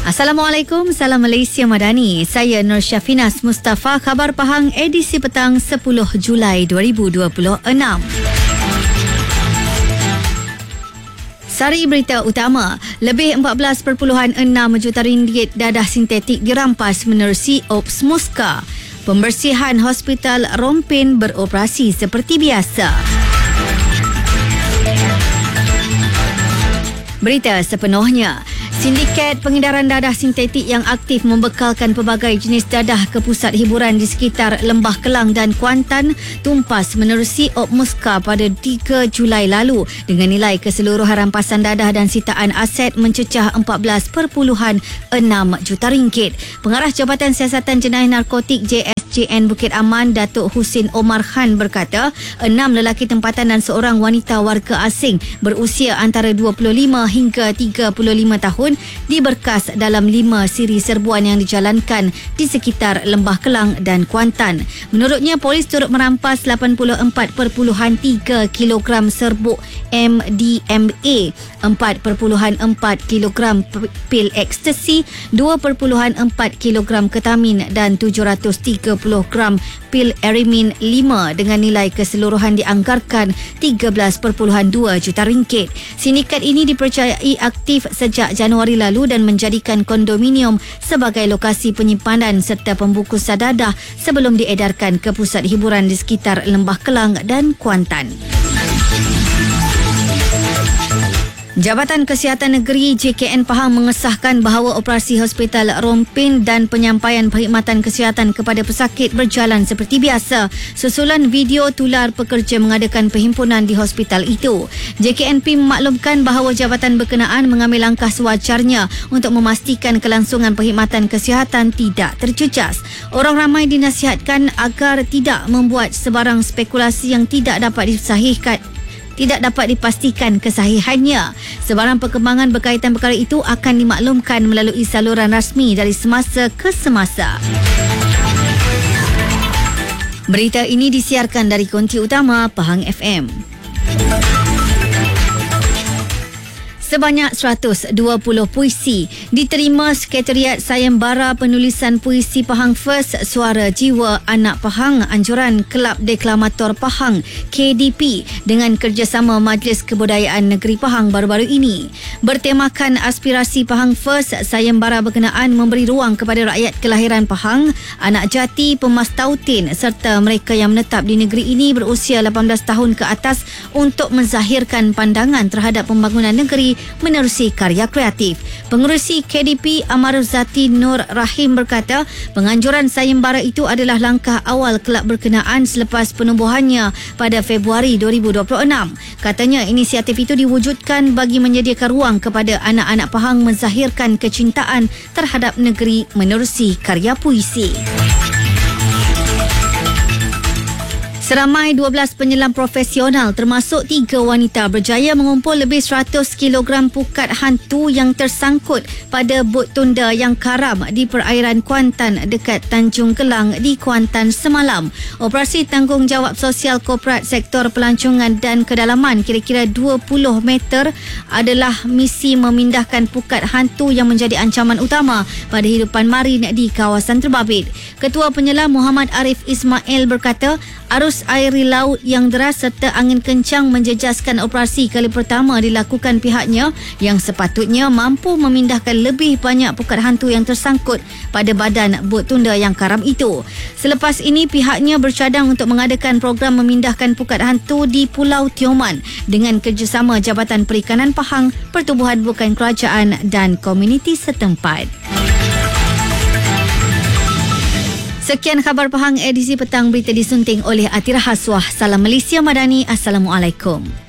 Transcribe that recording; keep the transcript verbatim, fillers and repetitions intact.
Assalamualaikum, salam Malaysia Madani. Saya Nur Syafinas Mustafa, khabar Pahang edisi petang sepuluh Julai dua ribu dua puluh enam. Sari berita utama, lebih empat belas perpuluhan enam juta ringgit dadah sintetik dirampas menerusi Ops Muska. Pembersihan Hospital Rompin beroperasi seperti biasa. Berita sepenuhnya. Sindiket pengedaran dadah sintetik yang aktif membekalkan pelbagai jenis dadah ke pusat hiburan di sekitar Lembah Kelang dan Kuantan tumpas menerusi Op Muska pada tiga Julai lalu dengan nilai keseluruhan rampasan dadah dan sitaan aset mencecah empat belas perpuluhan enam juta ringgit. Pengarah Jabatan Siasatan Jenayah Narkotik J S J N Bukit Aman, Datuk Husin Omar Khan berkata, enam lelaki tempatan dan seorang wanita warga asing berusia antara dua puluh lima hingga tiga puluh lima tahun diberkas dalam lima siri serbuan yang dijalankan di sekitar Lembah Kelang dan Kuantan. Menurutnya, polis turut merampas lapan puluh empat perpuluhan tiga kilogram serbuk M D M A, empat perpuluhan empat kilogram pil ekstasi, dua perpuluhan empat kilogram ketamin dan tujuh ratus tiga puluh gram pil erimin lima dengan nilai keseluruhan dianggarkan tiga belas perpuluhan dua juta ringgit. Sindiket ini dipercayai aktif sejak Januari lalu dan menjadikan kondominium sebagai lokasi penyimpanan serta pembungkusan dadah sebelum diedarkan ke pusat hiburan di sekitar Lembah Kelang dan Kuantan. Jabatan Kesihatan Negeri J K N Pahang mengesahkan bahawa operasi Hospital Rompin dan penyampaian perkhidmatan kesihatan kepada pesakit berjalan seperti biasa susulan video tular pekerja mengadakan perhimpunan di hospital itu. J K N P memaklumkan bahawa jabatan berkenaan mengambil langkah sewajarnya untuk memastikan kelangsungan perkhidmatan kesihatan tidak terjejas. Orang ramai dinasihatkan agar tidak membuat sebarang spekulasi yang tidak dapat disahihkan tidak dapat dipastikan kesahihannya. Sebarang perkembangan berkaitan perkara itu akan dimaklumkan melalui saluran rasmi dari semasa ke semasa. Berita ini disiarkan dari konti utama Pahang F M. Sebanyak seratus dua puluh puisi diterima Sekretariat Sayembara Penulisan Puisi Pahang First Suara Jiwa Anak Pahang Anjuran Kelab Deklamator Pahang K D P dengan kerjasama Majlis Kebudayaan Negeri Pahang baru-baru ini. Bertemakan aspirasi Pahang First, sayembara berkenaan memberi ruang kepada rakyat kelahiran Pahang, anak jati, pemastautin serta mereka yang menetap di negeri ini berusia lapan belas tahun ke atas untuk menzahirkan pandangan terhadap pembangunan negeri menerusi karya kreatif. Pengerusi K D P Amaruzati Nur Rahim berkata, penganjuran sayembara itu adalah langkah awal kelab berkenaan selepas penubuhannya pada Februari dua ribu dua puluh enam. Katanya inisiatif itu diwujudkan bagi menyediakan ruang kepada anak-anak Pahang menzahirkan kecintaan terhadap negeri menerusi karya puisi. Seramai dua belas penyelam profesional termasuk tiga wanita berjaya mengumpul lebih seratus kilogram pukat hantu yang tersangkut pada bot tunda yang karam di perairan Kuantan dekat Tanjung Kelang di Kuantan semalam. Operasi Tanggungjawab Sosial Korporat Sektor Pelancongan dan Kedalaman kira-kira dua puluh meter adalah misi memindahkan pukat hantu yang menjadi ancaman utama pada hidupan marin di kawasan terbabit. Ketua Penyelam Muhammad Arif Ismail berkata, arus air di laut yang deras serta angin kencang menjejaskan operasi kali pertama dilakukan pihaknya yang sepatutnya mampu memindahkan lebih banyak pukat hantu yang tersangkut pada badan bot tunda yang karam itu. Selepas ini pihaknya bercadang untuk mengadakan program memindahkan pukat hantu di Pulau Tioman dengan kerjasama Jabatan Perikanan Pahang, Pertubuhan Bukan Kerajaan dan komuniti setempat. Sekian khabar Pahang edisi petang, berita disunting oleh Atira Haswah. Salam Malaysia Madani. Assalamualaikum.